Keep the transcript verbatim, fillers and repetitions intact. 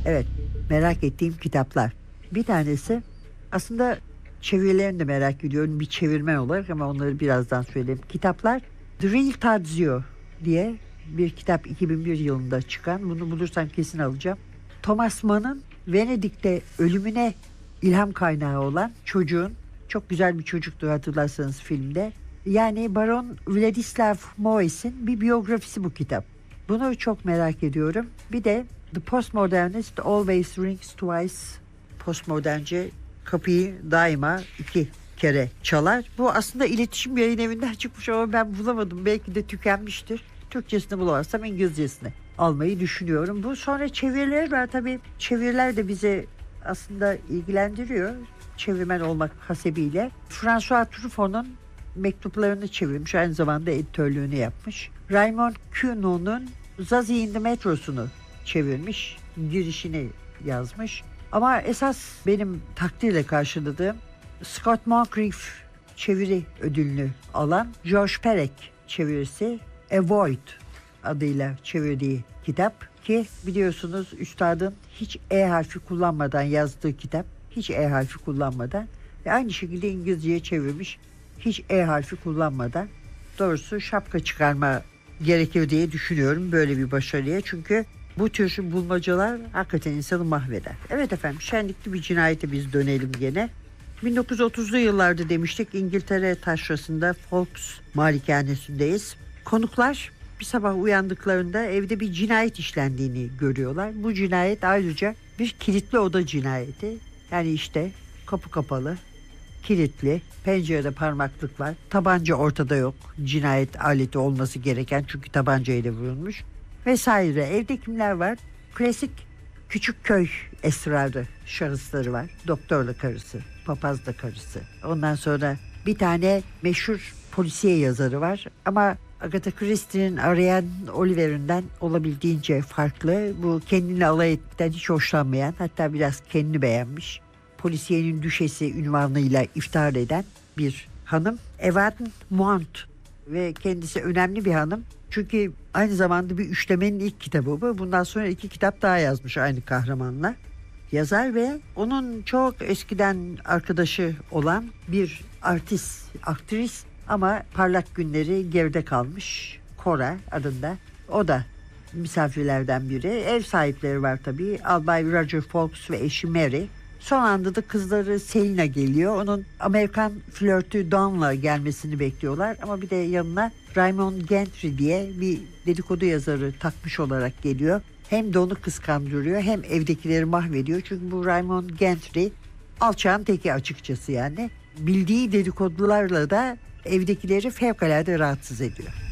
Evet, merak ettiğim kitaplar. Bir tanesi aslında çevirilerini de merak ediyorum bir çevirmen olarak ama onları birazdan söyleyeyim. Kitaplar The Real Tadzio diye bir kitap iki bin bir yılında çıkan. Bunu bulursam kesin alacağım. Thomas Mann'ın Venedik'te ölümüne ilham kaynağı olan çocuğun, çok güzel bir çocuktur hatırlarsanız filmde. Yani Baron Vladislav Mois'in bir biyografisi bu kitap. Bunu çok merak ediyorum. Bir de The Postmodernist Always Rings Twice. Postmodernce kapıyı daima iki kere çalar. Bu aslında iletişim yayın evinden çıkmış ama ben bulamadım. Belki de tükenmiştir. Türkçesini bulamazsam İngilizcesini almayı düşünüyorum. Bu sonra çeviriler var tabii. Çeviriler de bizi aslında ilgilendiriyor. Çevirmen olmak hasebiyle. François Truffaut'un mektuplarını çevirmiş. Aynı zamanda editörlüğünü yapmış. Raymond Queneau'nun Zazie in the Metro'sunu çevirmiş. Girişini yazmış. Ama esas benim takdirle karşıladığım Scott Moncrief çeviri ödülünü alan George Perec çevirisi A Void adıyla çevirdiği kitap ki biliyorsunuz üstadın hiç E harfi kullanmadan yazdığı kitap, hiç E harfi kullanmadan ve aynı şekilde İngilizceye çevirmiş, hiç E harfi kullanmadan. Doğrusu şapka çıkarma gerekir diye düşünüyorum böyle bir başarıya, çünkü bu tür bulmacalar hakikaten insanı mahveder. Evet efendim, şenlikli bir cinayete biz dönelim gene. bin dokuz yüz otuzlu yıllarda demiştik, İngiltere taşrasında Folks malikanesindeyiz. Konuklar bir sabah uyandıklarında evde bir cinayet işlendiğini görüyorlar. Bu cinayet ayrıca bir kilitli oda cinayeti. Yani işte kapı kapalı, kilitli, pencerede parmaklık var, tabanca ortada yok. Cinayet aleti olması gereken, çünkü tabancayla vurulmuş vesaire. Evde kimler var? Klasik küçük köy esrarı şahısları var. Doktorla karısı, papazla karısı. Ondan sonra bir tane meşhur polisiye yazarı var. Ama Agatha Christie'nin arayan Oliver'inden olabildiğince farklı. Bu kendini alay etmekten hiç hoşlanmayan, hatta biraz kendini beğenmiş, polisiyenin düşesi ünvanıyla iftihar eden bir hanım. Evan Mount ve kendisi önemli bir hanım. Çünkü aynı zamanda bir üçlemenin ilk kitabı bu. Bundan sonra iki kitap daha yazmış aynı kahramanla. Yazar ve onun çok eskiden arkadaşı olan bir artist, aktris ama parlak günleri geride kalmış, Cora adında. O da misafirlerden biri. Ev sahipleri var tabii. Albay Roger Fawkes ve eşi Mary. Son anda da kızları Selina geliyor. Onun Amerikan flörtü Dawn'la gelmesini bekliyorlar. Ama bir de yanına Raymond Gentry diye bir dedikodu yazarı takmış olarak geliyor. Hem de onu kıskandırıyor hem evdekileri mahvediyor. Çünkü bu Raymond Gentry alçağın teki açıkçası yani. Bildiği dedikodularla da evdekileri fevkalade rahatsız ediyor.